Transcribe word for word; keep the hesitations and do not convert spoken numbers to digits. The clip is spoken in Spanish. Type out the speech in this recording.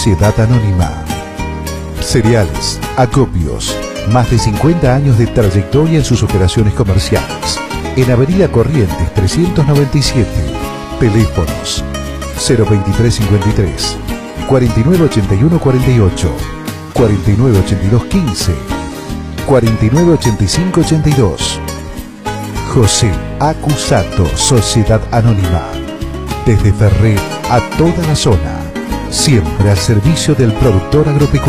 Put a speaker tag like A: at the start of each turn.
A: Sociedad Anónima. Cereales, acopios, más de cincuenta años de trayectoria en sus operaciones comerciales. En Avenida Corrientes trescientos noventa y siete, teléfonos cero veintitrés cincuenta y tres, cuarenta y nueve ochenta y uno cuarenta y ocho, cuarenta y nueve ochenta y dos quince, cuarenta y nueve ochenta y cinco ochenta y dos. José Acusato, Sociedad Anónima. Desde Ferré a toda la zona, siempre al servicio del productor agropecuario.